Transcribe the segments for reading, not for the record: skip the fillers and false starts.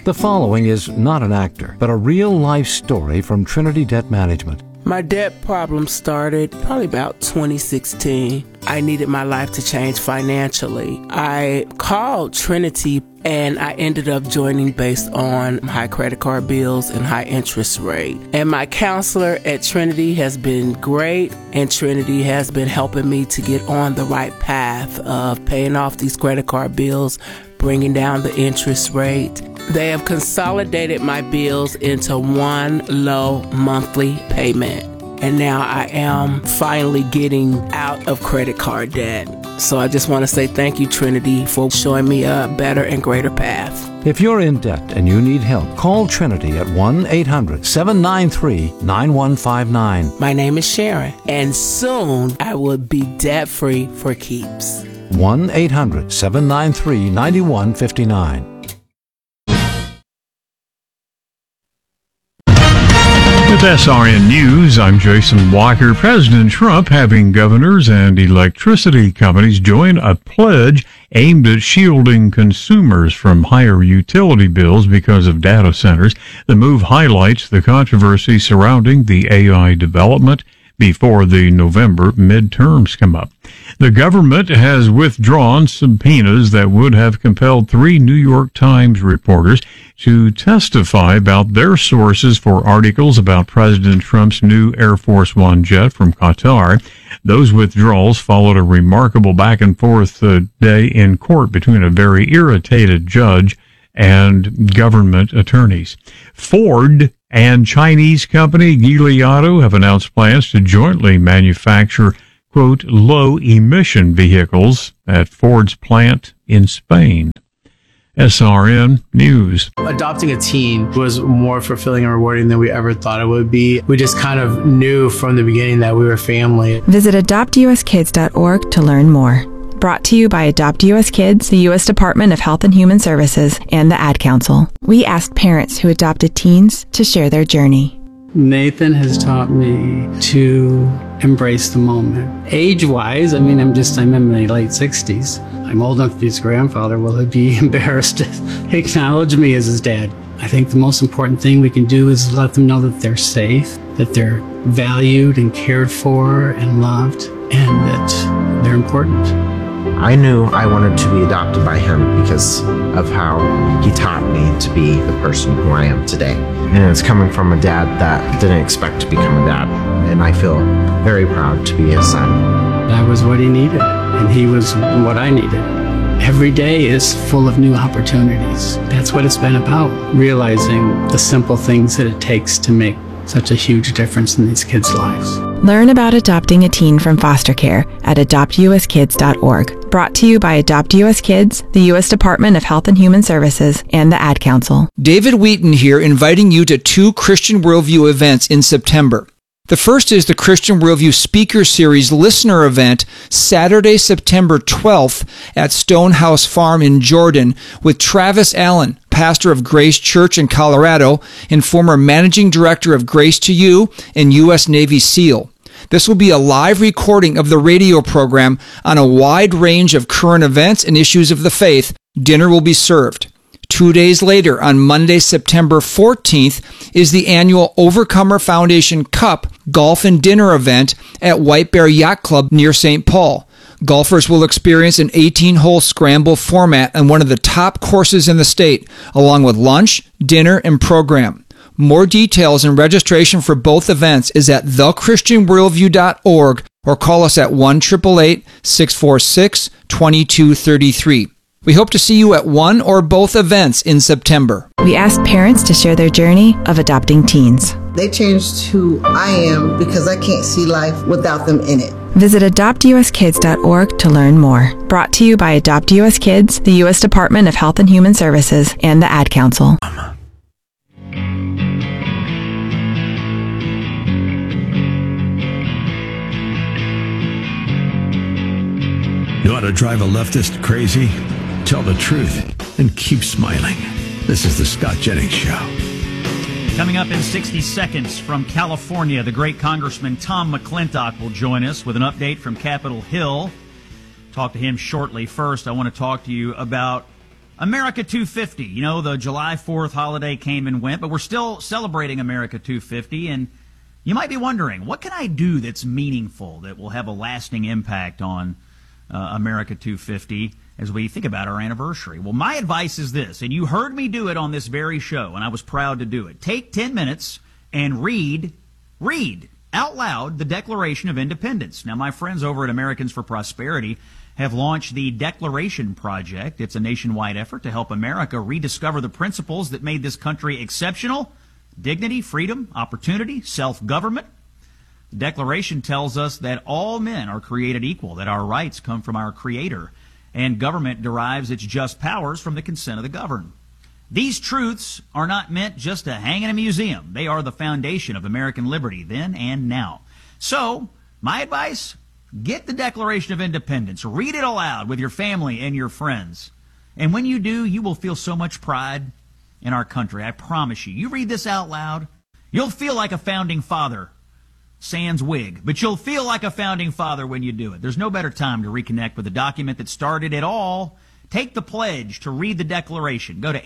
The following is not an actor, but a real-life story from Trinity Debt Management. My debt problem started probably about 2016. I needed my life to change financially. I called Trinity and I ended up joining based on high credit card bills and high interest rate. And my counselor at Trinity has been great, and Trinity has been helping me to get on the right path of paying off these credit card bills, bringing down the interest rate. They have consolidated my bills into one low monthly payment. And now I am finally getting out of credit card debt. So I just want to say thank you, Trinity, for showing me a better and greater path. If you're in debt and you need help, call Trinity at 1-800-793-9159. My name is Sharon, and soon I will be debt-free for keeps. 1-800-793-9159. With SRN News, I'm Jason Walker. President Trump having governors and electricity companies join a pledge aimed at shielding consumers from higher utility bills because of data centers. The move highlights the controversy surrounding the AI development before the November midterms come up. The government has withdrawn subpoenas that would have compelled 3 New York Times reporters to testify about their sources for articles about President Trump's new Air Force One jet from Qatar. Those withdrawals followed a remarkable back-and-forth day in court between a very irritated judge and government attorneys. Ford and Chinese company Geely Auto have announced plans to jointly manufacture, quote, low-emission vehicles at Ford's plant in Spain. SRN News. Adopting a teen was more fulfilling and rewarding than we ever thought it would be. We just kind of knew from the beginning that we were family. Visit adoptuskids.org to learn more. Brought to you by Adopt U.S. Kids, the U.S. Department of Health and Human Services, and the Ad Council. We asked parents who adopted teens to share their journey. Nathan has taught me to embrace the moment. Age-wise, I'm in my late 60s. I'm old enough to be his grandfather. Will he be embarrassed to acknowledge me as his dad? I think the most important thing we can do is let them know that they're safe, that they're valued and cared for and loved, and that they're important. I knew I wanted to be adopted by him because of how he taught me to be the person who I am today. And it's coming from a dad that didn't expect to become a dad. And I feel very proud to be his son. I was what he needed, and he was what I needed. Every day is full of new opportunities. That's what it's been about, realizing the simple things that it takes to make such a huge difference in these kids' lives. Learn about adopting a teen from foster care at adoptuskids.org. Brought to you by Adopt U.S. Kids, the U.S. Department of Health and Human Services, and the Ad Council. David Wheaton here, inviting you to 2 Christian Worldview events in September. The first is the Christian Worldview Speaker Series Listener Event, Saturday, September 12th at Stonehouse Farm in Jordan with Travis Allen, pastor of Grace Church in Colorado and former managing director of Grace to You and U.S. Navy SEAL. This will be a live recording of the radio program on a wide range of current events and issues of the faith. Dinner will be served. 2 days later, on Monday, September 14th, is the annual Overcomer Foundation Cup Golf and Dinner event at White Bear Yacht Club near St. Paul. Golfers will experience an 18-hole scramble format on one of the top courses in the state, along with lunch, dinner, and program. More details and registration for both events is at thechristianworldview.org or call us at 1-888-646-2233. We hope to see you at one or both events in September. We asked parents to share their journey of adopting teens. They changed who I am because I can't see life without them in it. Visit adoptuskids.org to learn more. Brought to you by Adopt U.S. Kids, the U.S. Department of Health and Human Services, and the Ad Council. You want to drive a leftist crazy? Tell the truth and keep smiling. This is the Scott Jennings Show. Coming up in 60 seconds from California, the great Congressman Tom McClintock will join us with an update from Capitol Hill. Talk to him shortly. First, I want to talk to you about America 250. You know, the July 4th holiday came and went, but we're still celebrating America 250. And you might be wondering, what can I do that's meaningful, that will have a lasting impact on America 250 as we think about our anniversary? Well, my advice is this, and you heard me do it on this very show, and I was proud to do it. Take 10 minutes and read out loud the Declaration of Independence. Now, my friends over at Americans for Prosperity have launched the Declaration Project. It's a nationwide effort to help America rediscover the principles that made this country exceptional: dignity, freedom, opportunity, self-government. The Declaration tells us that all men are created equal, that our rights come from our Creator, and government derives its just powers from the consent of the governed. These truths are not meant just to hang in a museum. They are the foundation of American liberty then and now. So, my advice, get the Declaration of Independence. Read it aloud with your family and your friends. And when you do, you will feel so much pride in our country. I promise you. You read this out loud, you'll feel like a founding father. Sans wig. But you'll feel like a founding father when you do it. There's no better time to reconnect with the document that started it all. Take the pledge to read the Declaration. Go to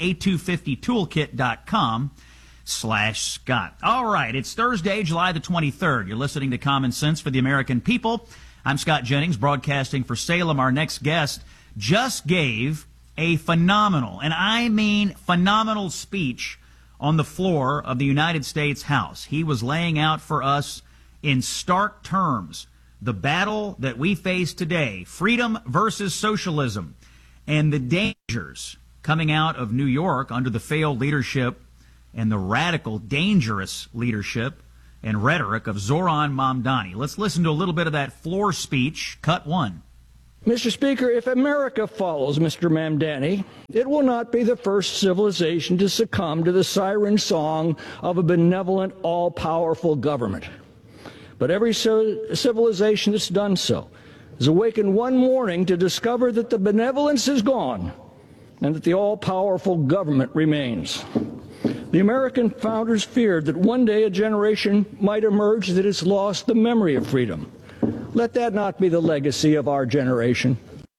a250toolkit.com/Scott. All right, it's Thursday, July the 23rd. You're listening to Common Sense for the American People. I'm Scott Jennings, broadcasting for Salem. Our next guest just gave a phenomenal, and I mean phenomenal, speech on the floor of the United States House. He was laying out for us in stark terms the battle that we face today, freedom versus socialism, and the dangers coming out of New York under the failed leadership and the radical, dangerous leadership and rhetoric of Zoran Mamdani. Let's listen to a little bit of that floor speech, cut one. Mr. Speaker, if America follows Mr. Mamdani, it will not be the first civilization to succumb to the siren song of a benevolent, all-powerful government. But every civilization that's done so has awakened one morning to discover that the benevolence is gone and that the all-powerful government remains. The American founders feared that one day a generation might emerge that has lost the memory of freedom. Let that not be the legacy of our generation.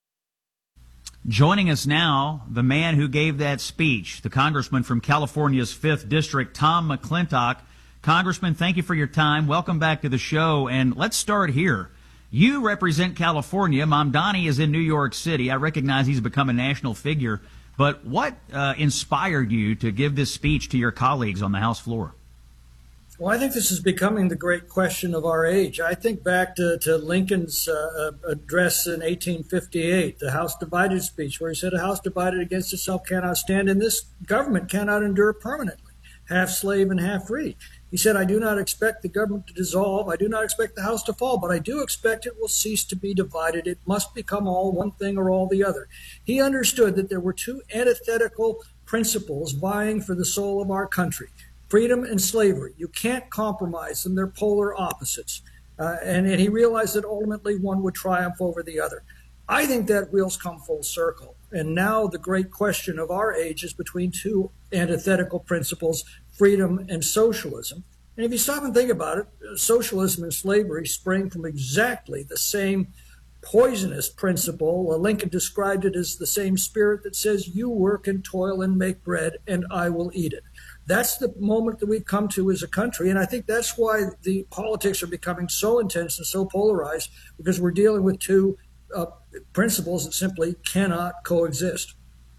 Joining us now, the man who gave that speech, the congressman from California's 5th District, Tom McClintock. Congressman, thank you for your time. Welcome back to the show. And let's start here. You represent California. Mamdani is in New York City. I recognize he's become a national figure. But what inspired you to give this speech to your colleagues on the House floor? Well, I think this is becoming the great question of our age. I think back to Lincoln's address in 1858, the House Divided speech, where he said, "A house divided against itself cannot stand, and this government cannot endure permanently, half slave and half free." He said, "I do not expect the government to dissolve. I do not expect the house to fall, but I do expect it will cease to be divided. It must become all one thing or all the other." He understood that there were two antithetical principles vying for the soul of our country: freedom and slavery. You can't compromise them. They're polar opposites. And he realized that ultimately one would triumph over the other. I think that wheel's come full circle. And now the great question of our age is between two antithetical principles, freedom and socialism. And if you stop and think about it, socialism and slavery spring from exactly the same poisonous principle. Lincoln described it as the same spirit that says, "You work and toil and make bread, and I will eat it." That's the moment that we've come to as a country, and I think that's why the politics are becoming so intense and so polarized, because we're dealing with two principles that simply cannot coexist.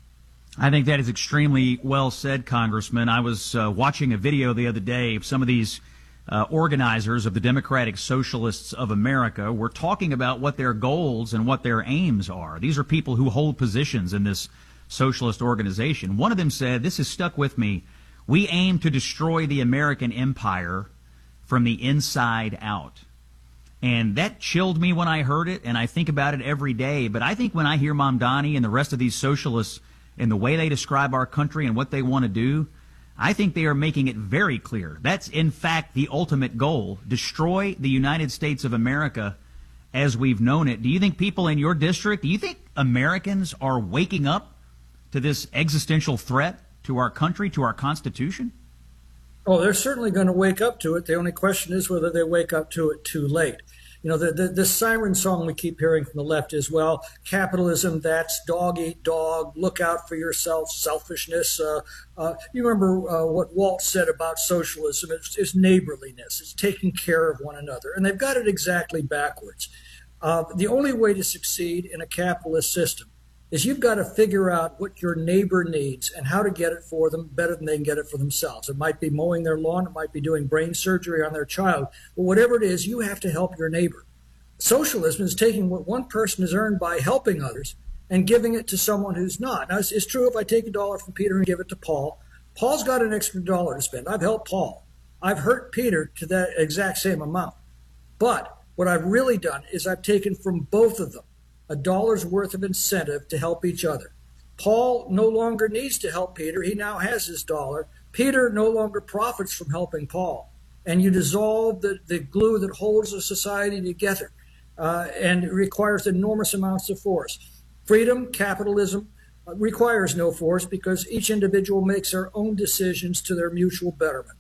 I think that is extremely well said, Congressman. I was watching a video the other day of some of these organizers of the Democratic Socialists of America were talking about what their goals and what their aims are. These are people who hold positions in this socialist organization. One of them said, this has stuck with me, "We aim to destroy the American empire from the inside out." And that chilled me when I heard it, and I think about it every day. But I think when I hear Mamdani and the rest of these socialists and the way they describe our country and what they want to do, I think they are making it very clear. That's, in fact, the ultimate goal: destroy the United States of America as we've known it. Do you think people in your district, do you think Americans are waking up to this existential threat to our country, to our Constitution? Oh, they're certainly going to wake up to it. The only question is whether they wake up to it too late. The siren song we keep hearing from the left is, well, capitalism, that's dog eat dog, look out for yourself, selfishness. You remember what Walt said about socialism. It's neighborliness. It's taking care of one another. And they've got it exactly backwards. The only way to succeed in a capitalist system is you've got to figure out what your neighbor needs and how to get it for them better than they can get it for themselves. It might be mowing their lawn. It might be doing brain surgery on their child. But whatever it is, you have to help your neighbor. Socialism is taking what one person has earned by helping others and giving it to someone who's not. Now, it's true if I take $1 from Peter and give it to Paul, Paul's got an extra $1 to spend. I've helped Paul. I've hurt Peter to that exact same amount. But what I've really done is I've taken from both of them $1's worth of incentive to help each other. Paul no longer needs to help Peter. He now has his $1. Peter no longer profits from helping Paul. And you dissolve the glue that holds a society together. And it requires enormous amounts of force. Freedom, capitalism, requires no force because each individual makes their own decisions to their mutual betterment.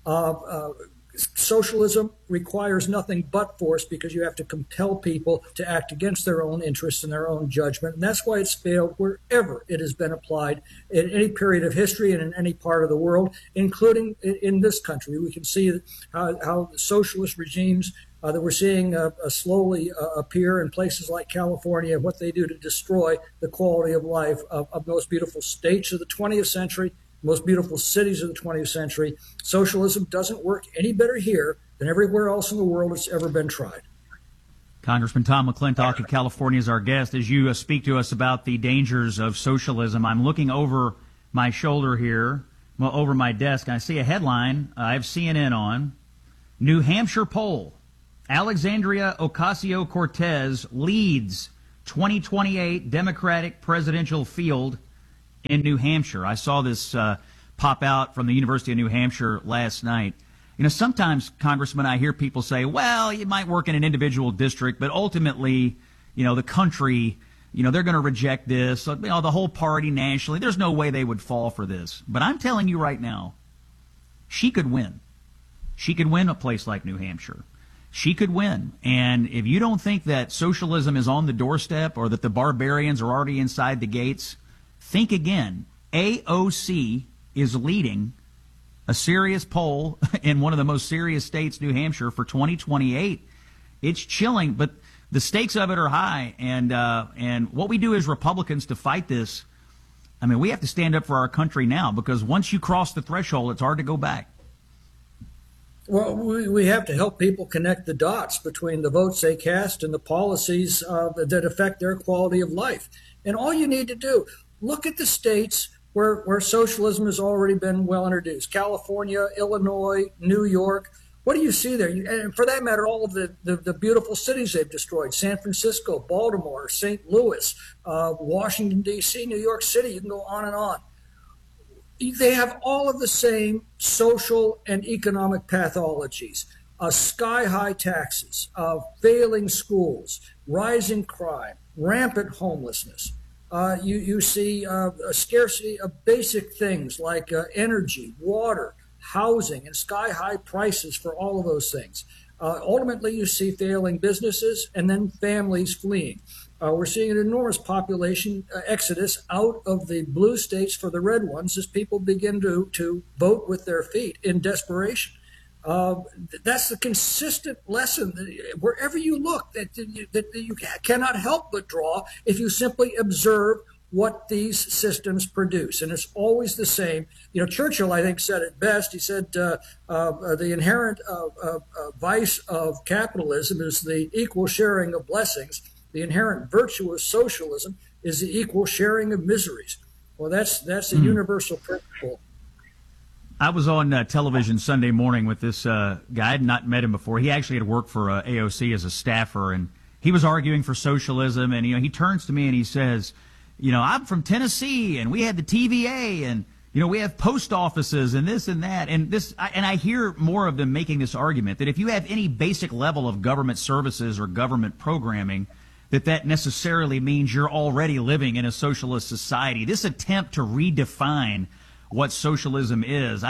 Socialism requires nothing but force because you have to compel people to act against their own interests and their own judgment. And that's why it's failed wherever it has been applied in any period of history and in any part of the world, including in this country. We can see how socialist regimes that we're seeing slowly appear in places like California, what they do to destroy the quality of life of those beautiful states of the 20th century, most beautiful cities of the 20th century. Socialism doesn't work any better here than everywhere else in the world it's ever been tried. Congressman Tom McClintock of California is our guest. As you speak to us about the dangers of socialism, I'm looking over my shoulder here, over my desk, and I see a headline. I have CNN on. New Hampshire poll. Alexandria Ocasio-Cortez leads 2028 Democratic presidential field in New Hampshire. I saw this pop out from the University of New Hampshire last night. Sometimes, Congressman, I hear people say, well, you might work in an individual district, but ultimately, the country, they're going to reject this. The whole party nationally, there's no way they would fall for this. But I'm telling you right now, she could win. She could win a place like New Hampshire. She could win. And if you don't think that socialism is on the doorstep or that the barbarians are already inside the gates, think again. AOC is leading a serious poll in one of the most serious states, New Hampshire, for 2028. It's chilling, but the stakes of it are high. And what we do as Republicans to fight this, we have to stand up for our country now, because once you cross the threshold, it's hard to go back. Well, we have to help people connect the dots between the votes they cast and the policies that affect their quality of life. And all you need to do, look at the states where socialism has already been well introduced. California, Illinois, New York. What do you see there? And for that matter, all of the beautiful cities they've destroyed. San Francisco, Baltimore, St. Louis, Washington, D.C., New York City. You can go on and on. They have all of the same social and economic pathologies. Sky-high taxes, failing schools, rising crime, rampant homelessness. You see a scarcity of basic things like energy, water, housing, and sky-high prices for all of those things. Ultimately, you see failing businesses and then families fleeing. We're seeing an enormous population exodus out of the blue states for the red ones as people begin to vote with their feet in desperation. That's the consistent lesson that wherever you look that you cannot help but draw if you simply observe what these systems produce. And it's always the same. Churchill, I think, said it best. He said the inherent vice of capitalism is the equal sharing of blessings. The inherent virtue of socialism is the equal sharing of miseries. Well, that's a universal principle. I was on television Sunday morning with this guy. I had not met him before. He actually had worked for AOC as a staffer, and he was arguing for socialism. And he turns to me and he says, I'm from Tennessee, and we had the TVA, and we have post offices and this and that. And I hear more of them making this argument that if you have any basic level of government services or government programming, that necessarily means you're already living in a socialist society. This attempt to redefine what socialism is,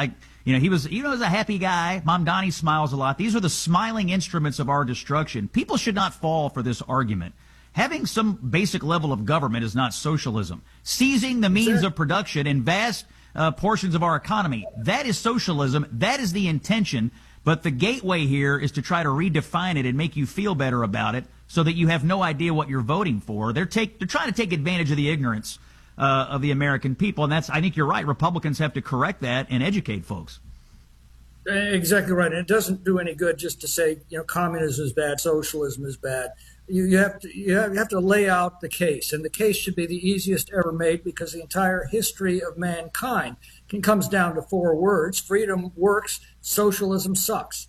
You know, he was a happy guy. Mamdani smiles a lot. These are the smiling instruments of our destruction. People should not fall for this argument. Having some basic level of government is not socialism. Seizing the means of production in vast portions of our economy, that is socialism. That is the intention. But the gateway here is to try to redefine it and make you feel better about it so that you have no idea what you're voting for. They're trying to take advantage of the ignorance of the American people. And I think you're right. Republicans have to correct that and educate folks. Exactly right. And it doesn't do any good just to say, communism is bad, socialism is bad. You have to lay out the case, and the case should be the easiest ever made because the entire history of mankind comes down to 4 words: freedom works, socialism sucks.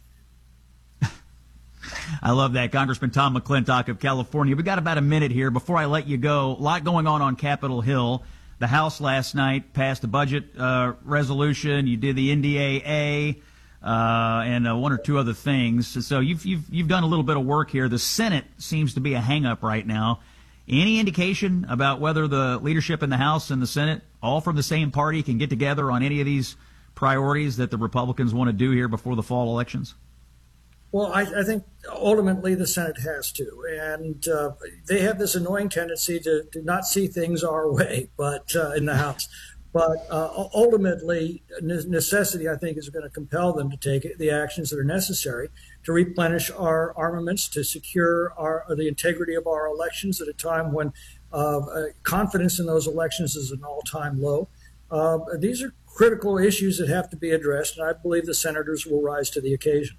I love that. Congressman Tom McClintock of California. We got about a minute here before I let you go. A lot going on Capitol Hill. The House last night passed a budget resolution. You did the NDAA. And one or two other things. So you've done a little bit of work here. The Senate seems to be a hang-up right now. Any indication about whether the leadership in the House and the Senate, all from the same party, can get together on any of these priorities that the Republicans want to do here before the fall elections? Well, I think ultimately the Senate has to, and they have this annoying tendency to not see things our way, but in the House. But ultimately, necessity, I think, is going to compel them to take the actions that are necessary to replenish our armaments, to secure the integrity of our elections at a time when confidence in those elections is an all-time low. These are critical issues that have to be addressed, and I believe the senators will rise to the occasion.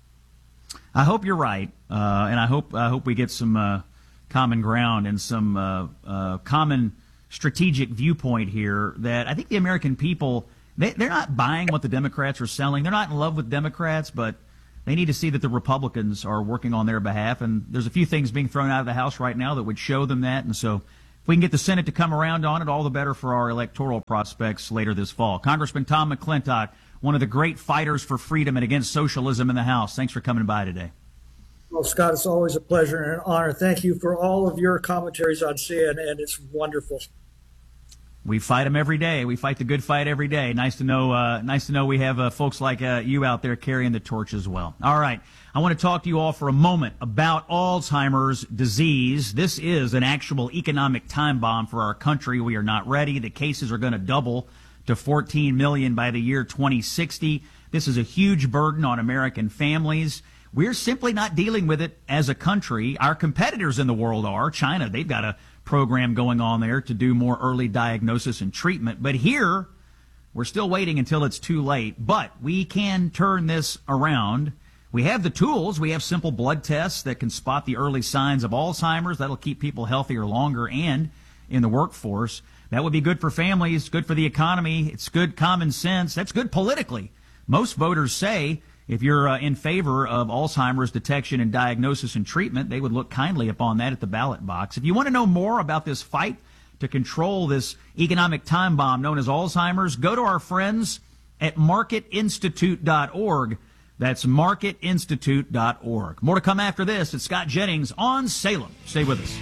I hope you're right, and I hope we get some common ground and some common strategic viewpoint here that I think the American people, they're not buying what the Democrats are selling. They're not in love with Democrats, but they need to see that the Republicans are working on their behalf. And there's a few things being thrown out of the House right now that would show them that. And so if we can get the Senate to come around on it, all the better for our electoral prospects later this fall. Congressman Tom McClintock, one of the great fighters for freedom and against socialism in the House. Thanks for coming by today. Well, Scott, it's always a pleasure and an honor. Thank you for all of your commentaries on CNN. It's wonderful. We fight them every day. We fight the good fight every day. Nice to know we have folks like you out there carrying the torch as well. All right. I want to talk to you all for a moment about Alzheimer's disease. This is an actual economic time bomb for our country. We are not ready. The cases are going to double to 14 million by the year 2060. This is a huge burden on American families. We're simply not dealing with it as a country. Our competitors in the world are. China, they've got a program going on there to do more early diagnosis and treatment. But here, we're still waiting until it's too late. But we can turn this around. We have the tools. We have simple blood tests that can spot the early signs of Alzheimer's. That'll keep people healthier longer and in the workforce. That would be good for families, good for the economy. It's good common sense. That's good politically. Most voters say if you're in favor of Alzheimer's detection and diagnosis and treatment, they would look kindly upon that at the ballot box. If you want to know more about this fight to control this economic time bomb known as Alzheimer's, go to our friends at marketinstitute.org. That's marketinstitute.org. More to come after this. It's Scott Jennings on Salem. Stay with us.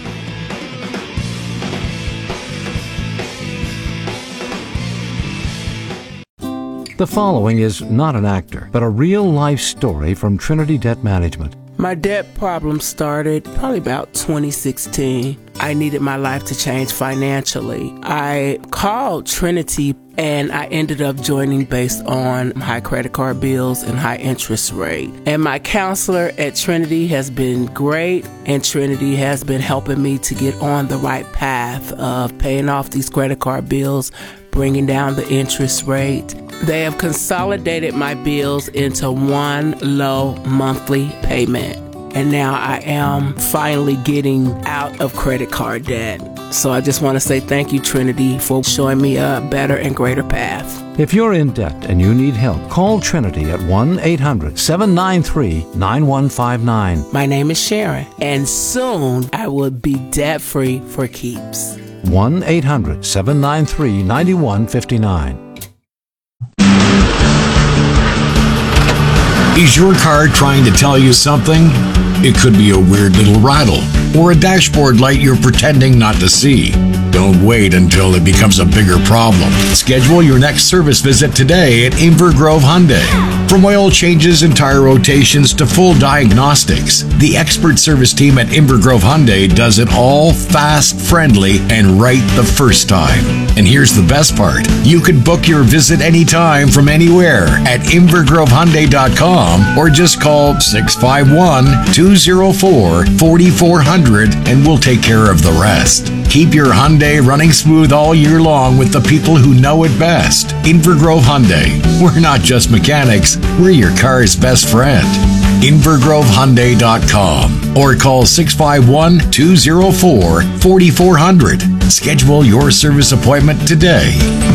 The following is not an actor, but a real-life story from Trinity Debt Management. My debt problem started probably about 2016. I needed my life to change financially. I called Trinity and I ended up joining based on high credit card bills and high interest rate. And my counselor at Trinity has been great, and Trinity has been helping me to get on the right path of paying off these credit card bills, bringing down the interest rate. They have consolidated my bills into one low monthly payment. And now I am finally getting out of credit card debt. So I just want to say thank you, Trinity, for showing me a better and greater path. If you're in debt and you need help, call Trinity at 1-800-793-9159. My name is Sharon, and soon I will be debt-free for keeps. 1-800-793-9159. Is your car trying to tell you something? It could be a weird little rattle or a dashboard light you're pretending not to see. Don't wait until it becomes a bigger problem. Schedule your next service visit today at Inver Grove Hyundai. From oil changes and tire rotations to full diagnostics, the expert service team at Inver Grove Hyundai does it all fast, friendly, and right the first time. And here's the best part. You can book your visit anytime from anywhere at invergrovehyundai.com or just call 651-204-4400 and we'll take care of the rest. Keep your Hyundai running smooth all year long with the people who know it best. Inver Grove Hyundai. We're not just mechanics, we're your car's best friend. invergrovehyundai.com or call 651-204-4400. Schedule your service appointment today.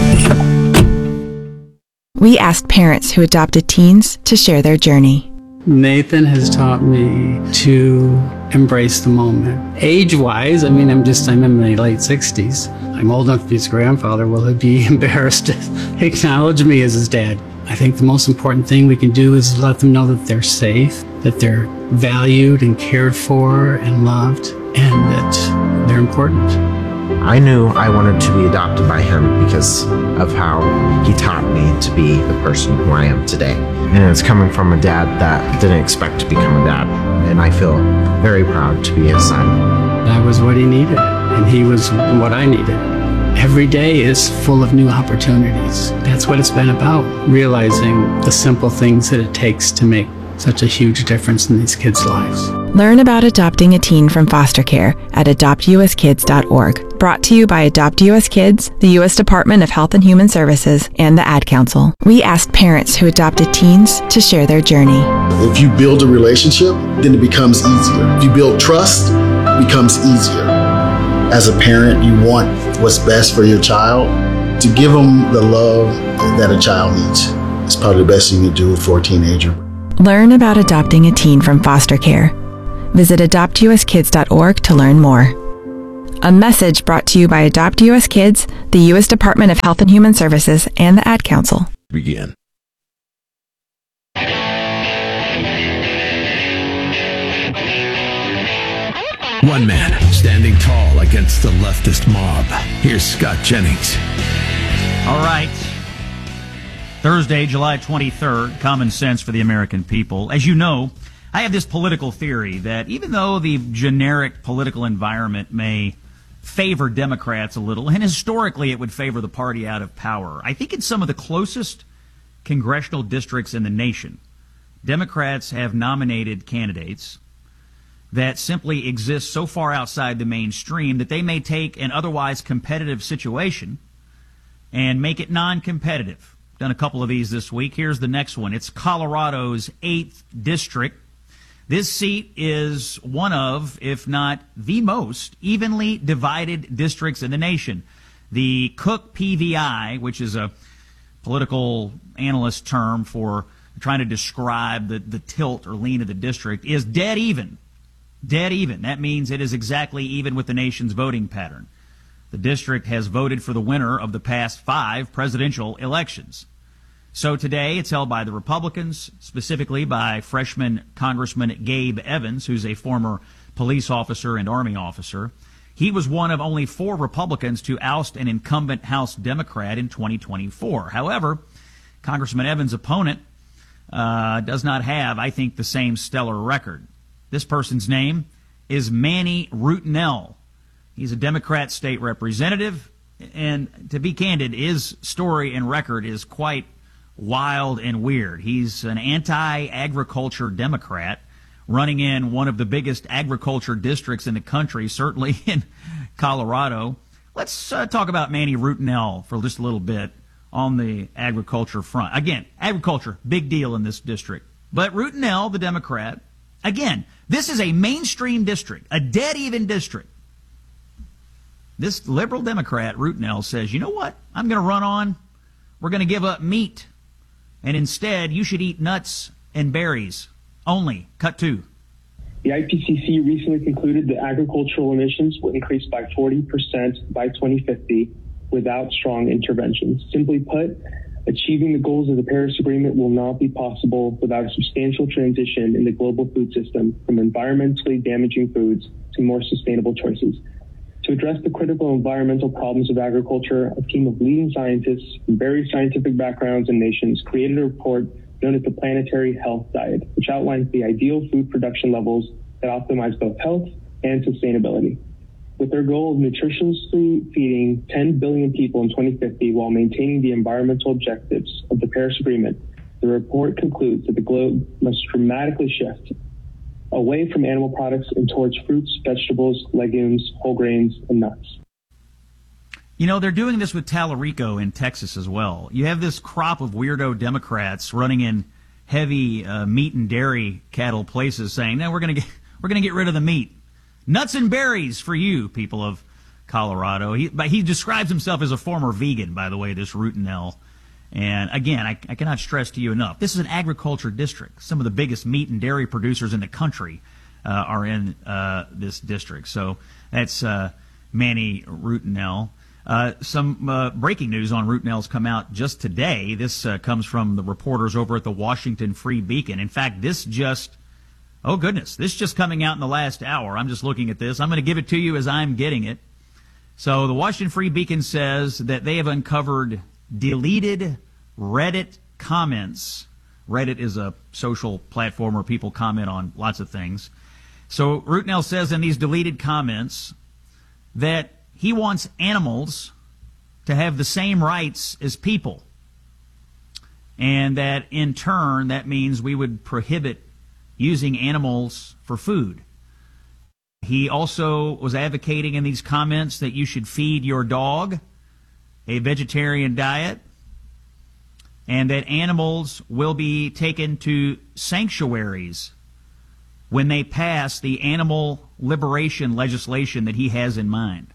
We asked parents who adopted teens to share their journey. Nathan has taught me to embrace the moment. Age-wise, I'm in my late 60s. I'm old enough to be his grandfather. Will he be embarrassed to acknowledge me as his dad? I think the most important thing we can do is let them know that they're safe, that they're valued and cared for and loved, and that they're important. I knew I wanted to be adopted by him because of how he taught me to be the person who I am today. And it's coming from a dad that didn't expect to become a dad. And I feel very proud to be his son. I was what he needed, and he was what I needed. Every day is full of new opportunities. That's what it's been about, realizing the simple things that it takes to make such a huge difference in these kids' lives. Learn about adopting a teen from foster care at adoptuskids.org. Brought to you by Adopt US Kids, the U.S. Department of Health and Human Services, and the Ad Council. We asked parents who adopted teens to share their journey. If you build a relationship, then it becomes easier. If you build trust, it becomes easier. As a parent, you want what's best for your child. To give them the love that a child needs is probably the best thing you can do for a teenager. Learn about adopting a teen from foster care. Visit adoptuskids.org to learn more. A message brought to you by Adopt US Kids, the U.S. Department of Health and Human Services, and the Ad Council. Begin. One man standing tall against the leftist mob. Here's Scott Jennings. All right. Thursday, July 23rd, Common Sense for the American People. As you know, I have this political theory that even though the generic political environment may favor Democrats a little, and historically it would favor the party out of power, I think in some of the closest congressional districts in the nation, Democrats have nominated candidates that simply exist so far outside the mainstream that they may take an otherwise competitive situation and make it non-competitive. Done a couple of these this week. Here's the next one. It's Colorado's 8th district. This seat is one of, if not the most, evenly divided districts in the nation. The Cook PVI, which is a political analyst term for trying to describe the tilt or lean of the district, is dead even. Dead even. That means it is exactly even with the nation's voting pattern. The district has voted for the winner of the past 5 presidential elections. So today it's held by the Republicans, specifically by freshman Congressman Gabe Evans, who's a former police officer and Army officer. He was one of only 4 Republicans to oust an incumbent House Democrat in 2024. However, Congressman Evans' opponent does not have, I think, the same stellar record. This person's name is Manny Rutinel. He's a Democrat state representative, and to be candid, his story and record is quite wild and weird. He's an anti-agriculture Democrat running in one of the biggest agriculture districts in the country, certainly in Colorado. Let's talk about Manny Rutinel for just a little bit on the agriculture front. Again, agriculture, big deal in this district. But Rutinel, the Democrat, again, this is a mainstream district, a dead-even district. This liberal Democrat, Rutinel, says, you know what? I'm going to run on. We're going to give up meat. And instead, you should eat nuts and berries only. Cut 2. The IPCC recently concluded that agricultural emissions will increase by 40% by 2050 without strong interventions. Simply put, Achieving the goals of the Paris Agreement will not be possible without a substantial transition in the global food system from environmentally damaging foods to more sustainable choices. To address the critical environmental problems of agriculture, a team of leading scientists from various scientific backgrounds and nations created a report known as the Planetary Health Diet, which outlines the ideal food production levels that optimize both health and sustainability. With their goal of nutritiously feeding 10 billion people in 2050 while maintaining the environmental objectives of the Paris Agreement, the report concludes that the globe must dramatically shift away from animal products and towards fruits, vegetables, legumes, whole grains, and nuts. You know, they're doing this with Tallarico in Texas as well. You have this crop of weirdo Democrats running in heavy meat and dairy cattle places saying, no, we're going to get rid of the meat. Nuts and berries for you, people of Colorado. He describes himself as a former vegan, by the way, this Routenell. And again, I cannot stress to you enough, this is an agriculture district. Some of the biggest meat and dairy producers in the country are in this district. So that's Manny Routenell. Some breaking news on Routenell's come out just today. This comes from the reporters over at the Washington Free Beacon. In fact, this just coming out in the last hour. I'm just looking at this. I'm going to give it to you as I'm getting it. So the Washington Free Beacon says that they have uncovered deleted Reddit comments. Reddit is a social platform where people comment on lots of things. So Routenell says in these deleted comments that he wants animals to have the same rights as people. And that in turn, that means we would prohibit using animals for food. He also was advocating in these comments that you should feed your dog a vegetarian diet, and that animals will be taken to sanctuaries when they pass the animal liberation legislation that he has in mind.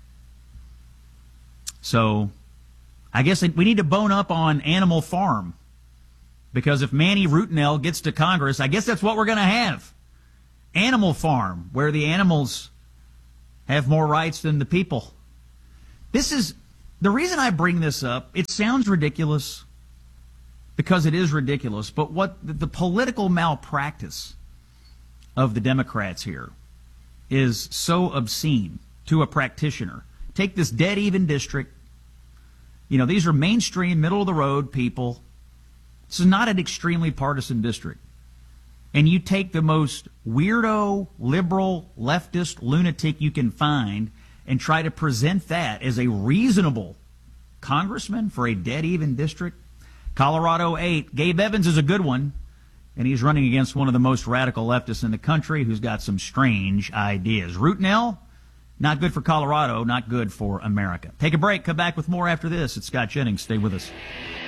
So I guess we need to bone up on Animal Farm, because if Manny Routenell gets to Congress, I guess that's what we're going to have. Animal Farm, where the animals have more rights than the people. This is the reason I bring this up. It sounds ridiculous because it is ridiculous, but what the political malpractice of the Democrats here is so obscene to a practitioner. Take this dead even district. You know, these are mainstream, middle of the road people. This is not an extremely partisan district. And you take the most weirdo, liberal, leftist lunatic you can find and try to present that as a reasonable congressman for a dead even district. Colorado 8. Gabe Evans is a good one, and he's running against one of the most radical leftists in the country who's got some strange ideas. Routenell, not good for Colorado, not good for America. Take a break. Come back with more after this. It's Scott Jennings. Stay with us.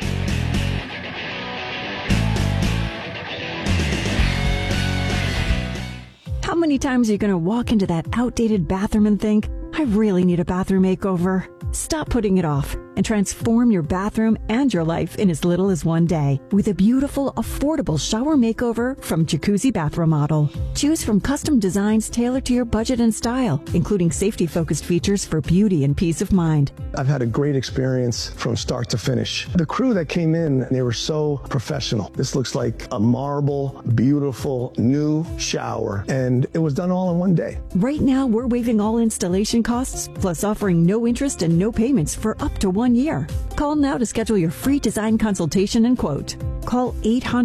How many times are you going to walk into that outdated bathroom and think, I really need a bathroom makeover? Stop putting it off and transform your bathroom and your life in as little as one day with a beautiful, affordable shower makeover from Jacuzzi Bath Remodel. Choose from custom designs tailored to your budget and style, including safety-focused features for beauty and peace of mind. I've had a great experience from start to finish. The crew that came in, they were so professional. This looks like a marble, beautiful, new shower, and it was done all in one day. Right now, we're waiving all installation costs, plus offering no interest and no payments for up to 1 year. Call now to schedule your free design consultation and quote. Call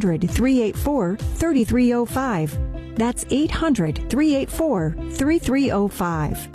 800-384-3305. That's 800-384-3305.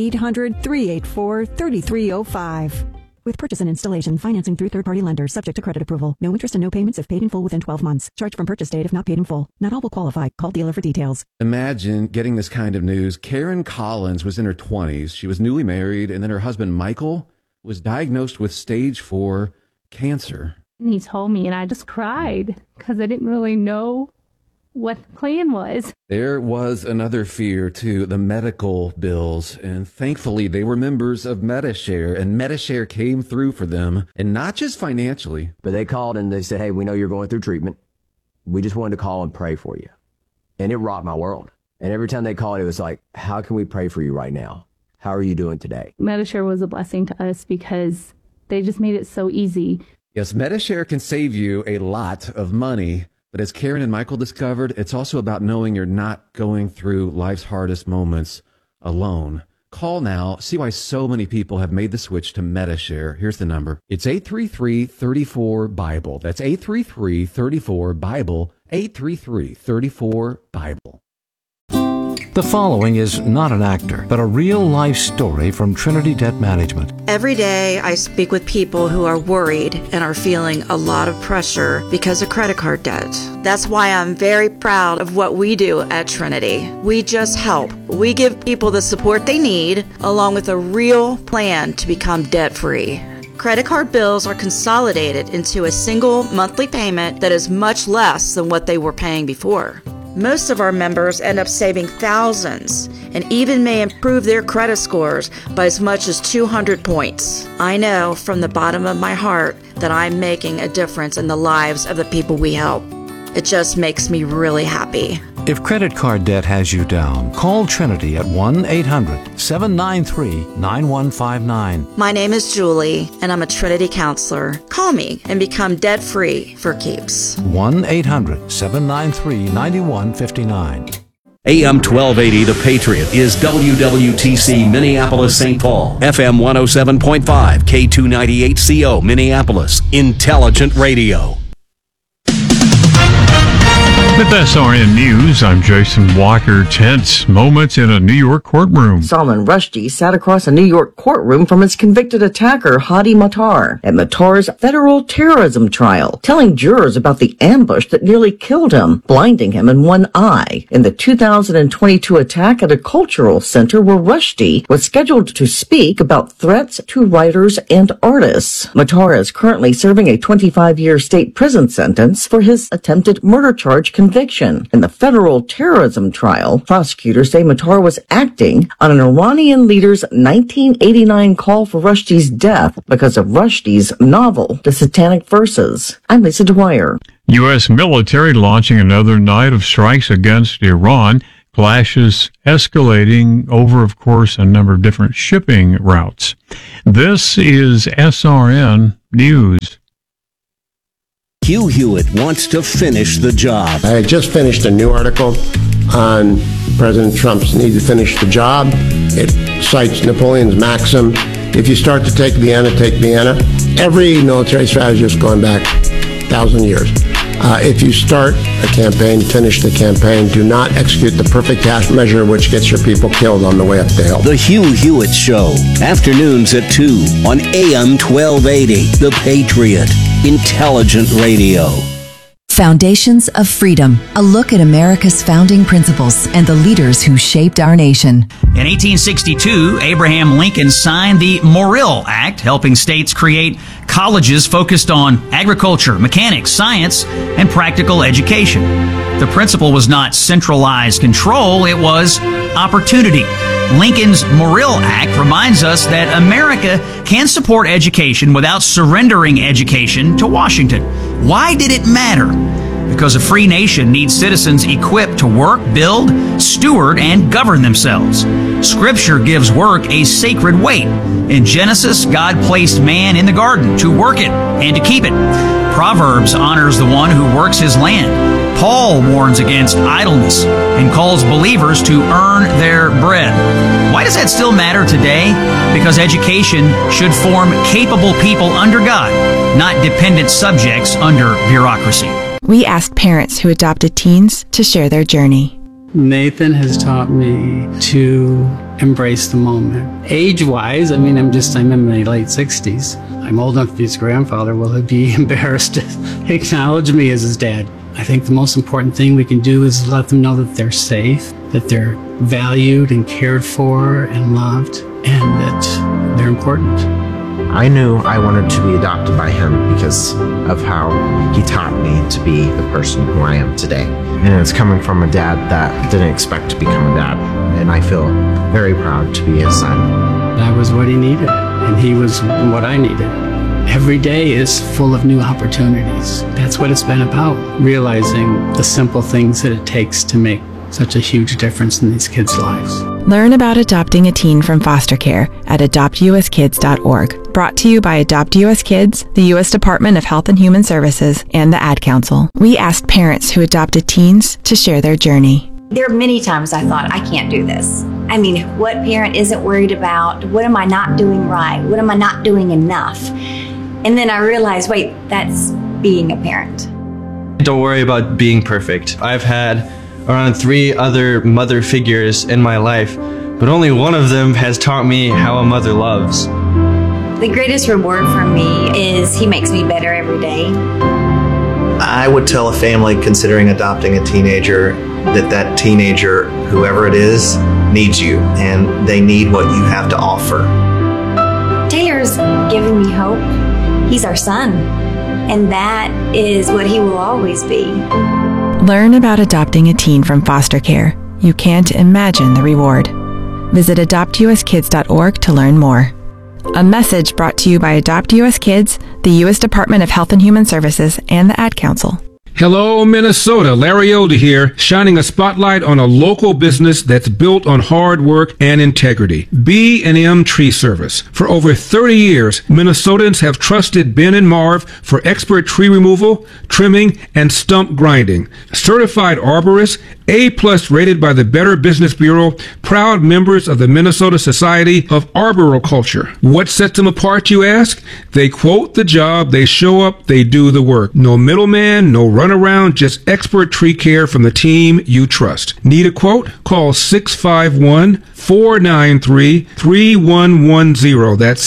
800-384-3305. With purchase and installation, financing through third-party lenders, subject to credit approval. No interest and no payments if paid in full within 12 months. Charge from purchase date if not paid in full. Not all will qualify. Call dealer for details. Imagine getting this kind of news. Karen Collins was in her 20s. She was newly married, and then her husband, Michael, was diagnosed with stage 4 cancer. And he told me, and I just cried because I didn't really know what the plan was. There was another fear, too, the medical bills. And thankfully, they were members of Medi-Share, and Medi-Share came through for them, and not just financially. But they called and they said, hey, we know you're going through treatment. We just wanted to call and pray for you. And it rocked my world. And every time they called, it was like, how can we pray for you right now? How are you doing today? Medi-Share was a blessing to us because they just made it so easy. Yes, Medi-Share can save you a lot of money, but as Karen and Michael discovered, it's also about knowing you're not going through life's hardest moments alone. Call now. See why so many people have made the switch to Medi-Share. Here's the number. It's 833-34-BIBLE. That's 833-34-BIBLE. 833-34-BIBLE. The following is not an actor, but a real-life story from Trinity Debt Management. Every day I speak with people who are worried and are feeling a lot of pressure because of credit card debt. That's why I'm very proud of what we do at Trinity. We just help. We give people the support they need, along with a real plan to become debt-free. Credit card bills are consolidated into a single monthly payment that is much less than what they were paying before. Most of our members end up saving thousands and even may improve their credit scores by as much as 200 points. I know from the bottom of my heart that I'm making a difference in the lives of the people we help. It just makes me really happy. If credit card debt has you down, call Trinity at 1-800-793-9159. My name is Julie, and I'm a Trinity counselor. Call me and become debt-free for keeps. 1-800-793-9159. AM 1280 The Patriot is WWTC Minneapolis St. Paul, FM 107.5, K298CO Minneapolis, Intelligent Radio. With SRN News, I'm Jason Walker. Tense moments in a New York courtroom. Salman Rushdie sat across a New York courtroom from his convicted attacker, Hadi Matar, at Matar's federal terrorism trial, telling jurors about the ambush that nearly killed him, blinding him in one eye, in the 2022 attack at a cultural center where Rushdie was scheduled to speak about threats to writers and artists. Matar is currently serving a 25-year state prison sentence for his attempted murder charge conviction. In the federal terrorism trial, prosecutors say Matar was acting on an Iranian leader's 1989 call for Rushdie's death because of Rushdie's novel, The Satanic Verses. I'm Lisa Dwyer. U.S. military launching another night of strikes against Iran. Clashes escalating over, of course, a number of different shipping routes. This is SRN News. Hugh Hewitt wants to finish the job. I just finished a new article on President Trump's need to finish the job. It cites Napoleon's maxim, if you start to take Vienna, take Vienna. Every military strategist going back 1,000 years. If you start a campaign, finish the campaign. Do not execute the perfect half measure which gets your people killed on the way up the hill. The Hugh Hewitt Show, afternoons at 2 on AM 1280, The Patriot, Intelligent Radio. Foundations of Freedom, a look at America's founding principles and the leaders who shaped our nation. In 1862, Abraham Lincoln signed the Morrill Act, helping states create colleges focused on agriculture, mechanics, science, and practical education. The principle was not centralized control, it was opportunity. Lincoln's Morrill Act reminds us that America can support education without surrendering education to Washington. Why did it matter? Because a free nation needs citizens equipped to work, build, steward, and govern themselves. Scripture gives work a sacred weight. In Genesis, God placed man in the garden to work it and to keep it. Proverbs honors the one who works his land. Paul warns against idleness and calls believers to earn their bread. Why does that still matter today? Because education should form capable people under God, not dependent subjects under bureaucracy. We asked parents who adopted teens to share their journey. Nathan has taught me to embrace the moment. Age-wise, I'm in my late 60s. I'm old enough to be his grandfather. Will he be embarrassed to acknowledge me as his dad? I think the most important thing we can do is let them know that they're safe, that they're valued and cared for and loved, and that they're important. I knew I wanted to be adopted by him because of how he taught me to be the person who I am today. And it's coming from a dad that didn't expect to become a dad. And I feel very proud to be his son. That was what he needed, and he was what I needed. Every day is full of new opportunities. That's what it's been about, realizing the simple things that it takes to make such a huge difference in these kids' lives. Learn about adopting a teen from foster care at adoptuskids.org. Brought to you by Adopt U.S. Kids, the U.S. Department of Health and Human Services, and the Ad Council. We asked parents who adopted teens to share their journey. There are many times I thought, I can't do this. I mean, what parent isn't worried about? What am I not doing right? What am I not doing enough? And then I realized, wait, that's being a parent. Don't worry about being perfect. I've had around 3 other mother figures in my life, but only one of them has taught me how a mother loves. The greatest reward for me is he makes me better every day. I would tell a family considering adopting a teenager that teenager, whoever it is, needs you, and they need what you have to offer. Taylor's given me hope. He's our son, and that is what he will always be. Learn about adopting a teen from foster care. You can't imagine the reward. Visit adoptuskids.org to learn more. A message brought to you by Adopt U.S. Kids, the U.S. Department of Health and Human Services, and the Ad Council. Hello, Minnesota. Larry Older here, shining a spotlight on a local business that's built on hard work and integrity. B&M Tree Service. For over 30 years, Minnesotans have trusted Ben and Marv for expert tree removal, trimming, and stump grinding. Certified arborists, A+ rated by the Better Business Bureau, proud members of the Minnesota Society of Arboriculture. What sets them apart, you ask? They quote the job, they show up, they do the work. No middleman, no runaround, just expert tree care from the team you trust. Need a quote? Call 651-493-3110. That's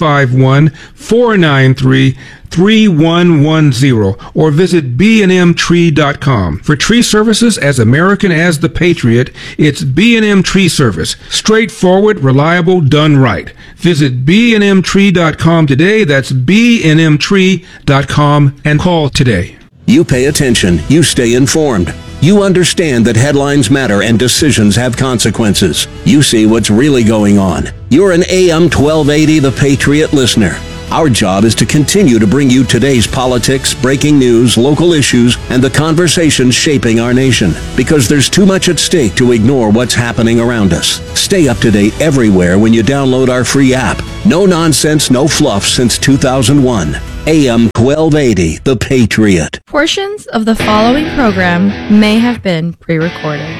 651-493-3110, or visit bnmtree.com. For tree services as American as the Patriot, it's B&M Tree Service. Straightforward, reliable, done right. Visit bnmtree.com today. That's bnmtree.com, and call today. You pay attention. You stay informed. You understand that headlines matter and decisions have consequences. You see what's really going on. You're an AM 1280 The Patriot listener. Our job is to continue to bring you today's politics, breaking news, local issues, and the conversations shaping our nation. Because there's too much at stake to ignore what's happening around us. Stay up to date everywhere when you download our free app. No nonsense, no fluff since 2001. AM 1280, The Patriot. Portions of the following program may have been pre-recorded.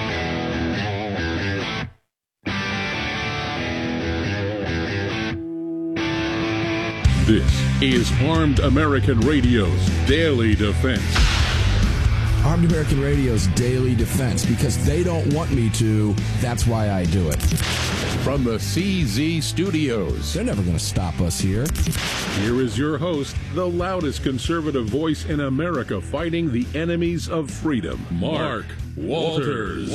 This is Armed American Radio's Daily Defense. Armed American Radio's Daily Defense, because they don't want me to, that's why I do it. From the CZ Studios. They're never going to stop us here. Here is your host, the loudest conservative voice in America fighting the enemies of freedom, Mark Walters.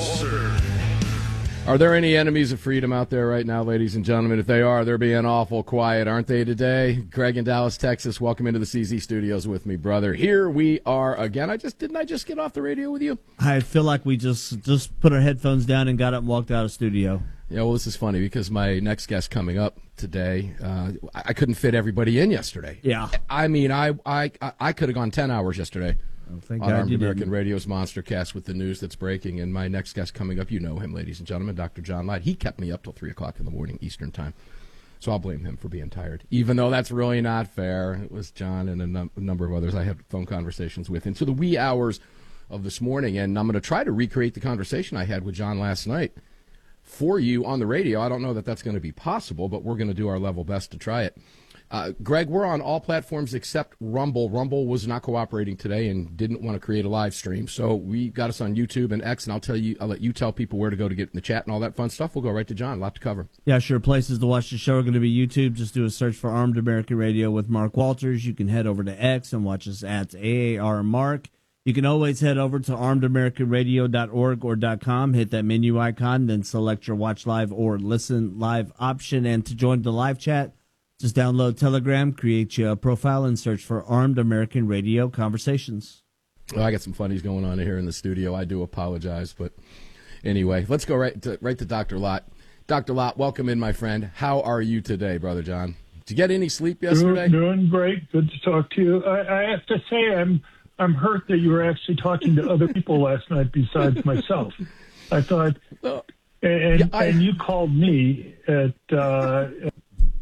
Are there any enemies of freedom out there right now, ladies and gentlemen? If they are, they're being awful quiet, aren't they, today? Greg in Dallas, Texas, welcome into the CZ Studios with me, brother. Here we are again. Didn't I just get off the radio with you? I feel like we just put our headphones down and got up and walked out of the studio. Yeah, well, this is funny because my next guest coming up today, I couldn't fit everybody in yesterday. Yeah. I mean, I could have gone 10 hours yesterday. Thank on God Armed you American didn't. Radio's Monster Cast with the news that's breaking. And my next guest coming up, you know him, ladies and gentlemen, Dr. John Light. He kept me up till 3 o'clock in the morning Eastern time. So I'll blame him for being tired, even though that's really not fair. It was John and a number of others I had phone conversations with into the wee hours of this morning. And I'm going to try to recreate the conversation I had with John last night for you on the radio. I don't know that that's going to be possible, but we're going to do our level best to try it. Greg, we're on all platforms except Rumble. Rumble was not cooperating today and didn't want to create a live stream, so we got us on YouTube and X, and I'll let you tell people where to go to get in the chat and all that fun stuff. We'll go right to John. A lot to cover. Yeah, sure. Places to watch the show are going to be YouTube. Just do a search for Armed American Radio with Mark Walters. You can head over to X and watch us at AAR Mark. You can always head over to armedamericanradio.org or .com, hit that menu icon, then select your watch live or listen live option. And to join the live chat, just download Telegram, create your profile, and search for Armed American Radio Conversations. Well, I got some funnies going on here in the studio. I do apologize, but anyway, let's go right to Dr. Lott. Dr. Lott, welcome in, my friend. How are you today, Brother John? Did you get any sleep yesterday? Doing great. Good to talk to you. I have to say I'm hurt that you were actually talking to other people last night besides myself. I thought, and you called me at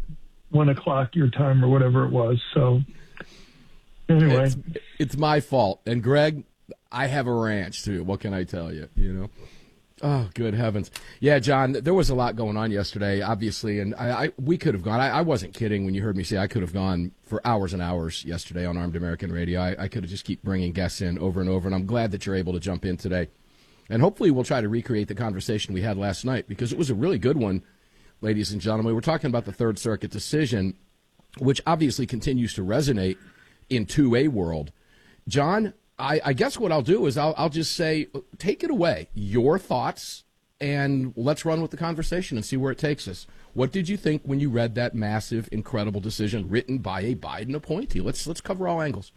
1 o'clock your time or whatever it was. So anyway, it's my fault. And Greg, I have a ranch too. What can I tell you? You know. Oh, good heavens. Yeah, John, there was a lot going on yesterday, obviously, and we could have gone. I wasn't kidding when you heard me say I could have gone for hours and hours yesterday on Armed American Radio. I could have just keep bringing guests in over and over, and I'm glad that you're able to jump in today. And hopefully we'll try to recreate the conversation we had last night, because it was a really good one, ladies and gentlemen. We're talking about the Third Circuit decision, which obviously continues to resonate in 2A world. John, I guess what I'll do is I'll just say, take it away, your thoughts, and let's run with the conversation and see where it takes us. What did you think when you read that massive, incredible decision written by a Biden appointee? Let's cover all angles.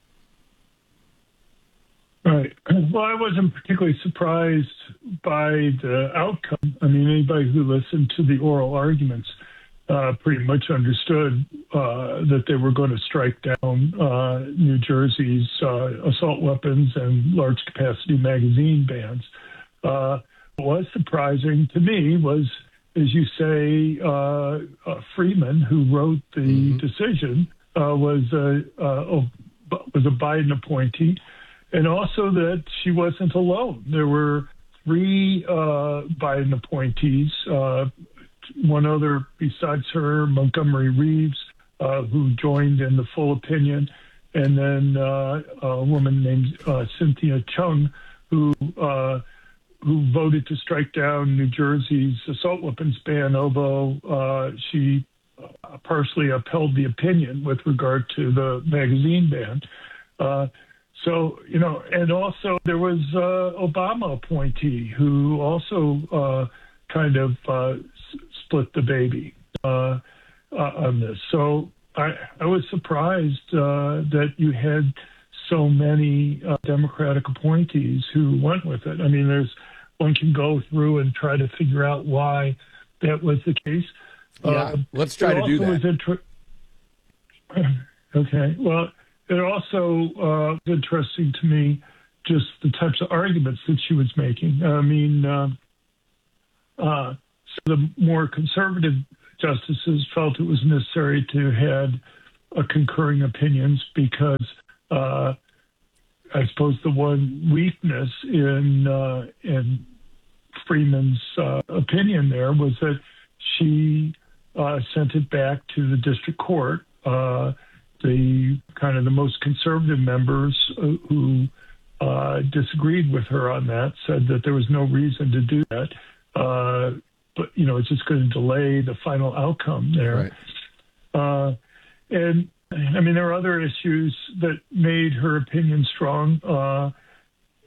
Right. Well, I wasn't particularly surprised by the outcome. I mean, anybody who listened to the oral arguments pretty much understood that they were going to strike down New Jersey's assault weapons and large capacity magazine bans. What was surprising to me was, as you say, Freeman, who wrote the decision, was a Biden appointee, and also that she wasn't alone. There were 3 Biden appointees. One other besides her, Montgomery Reeves, who joined in the full opinion, and then a woman named Cynthia Chung, who voted to strike down New Jersey's assault weapons ban, although she partially upheld the opinion with regard to the magazine ban. So, you know, and also there was Obama appointee who also kind of split the baby on this. So I was surprised that you had so many Democratic appointees who went with it. I mean, one can go through and try to figure out why that was the case. Yeah, let's try to do that. Okay. Well, it also was interesting to me just the types of arguments that she was making. I mean, so the more conservative justices felt it was necessary to have concurring opinions because I suppose the one weakness in Freeman's opinion there was that she sent it back to the district court. The kind of the most conservative members who disagreed with her on that said that there was no reason to do that. But, you know, it's just going to delay the final outcome there. Right. And, I mean, there are other issues that made her opinion strong.